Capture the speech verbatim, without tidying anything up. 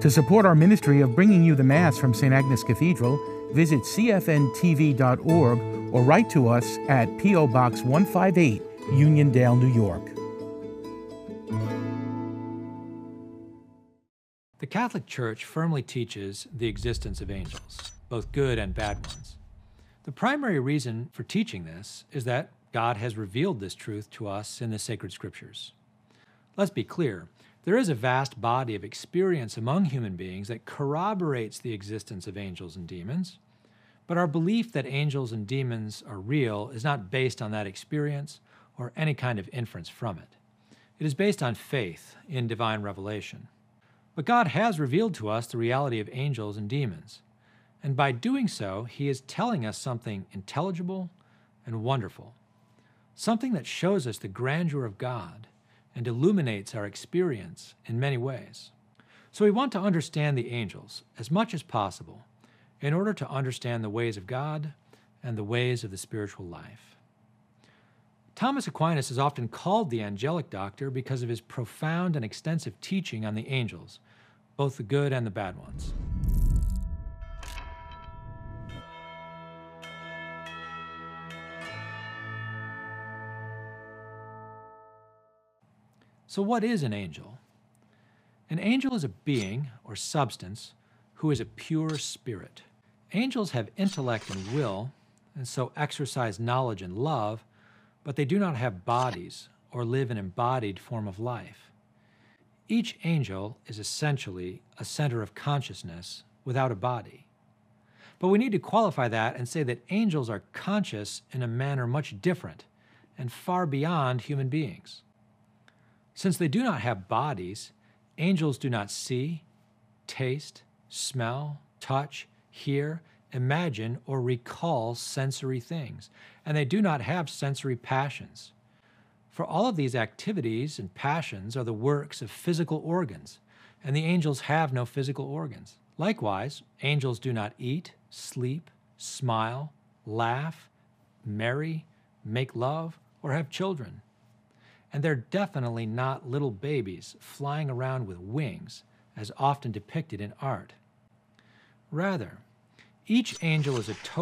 To support our ministry of bringing you the Mass from Saint Agnes Cathedral, visit c f n t v dot org or write to us at P O Box one fifty-eight, Uniondale, New York. The Catholic Church firmly teaches the existence of angels, both good and bad ones. The primary reason for teaching this is that God has revealed this truth to us in the sacred scriptures. Let's be clear, there is a vast body of experience among human beings that corroborates the existence of angels and demons, but our belief that angels and demons are real is not based on that experience or any kind of inference from it. It is based on faith in divine revelation. But God has revealed to us the reality of angels and demons, and by doing so, He is telling us something intelligible and wonderful, something that shows us the grandeur of God and illuminates our experience in many ways. So we want to understand the angels as much as possible in order to understand the ways of God and the ways of the spiritual life. Thomas Aquinas is often called the angelic doctor because of his profound and extensive teaching on the angels, both the good and the bad ones. So what is an angel? An angel is a being or substance who is a pure spirit. Angels have intellect and will, and so exercise knowledge and love, but they do not have bodies or live an embodied form of life. Each angel is essentially a center of consciousness without a body. But we need to qualify that and say that angels are conscious in a manner much different and far beyond human beings. Since they do not have bodies, angels do not see, taste, smell, touch, hear, imagine, or recall sensory things, and they do not have sensory passions. For all of these activities and passions are the works of physical organs, and the angels have no physical organs. Likewise, angels do not eat, sleep, smile, laugh, marry, make love, or have children. And they're definitely not little babies flying around with wings, as often depicted in art. Rather, each angel is a total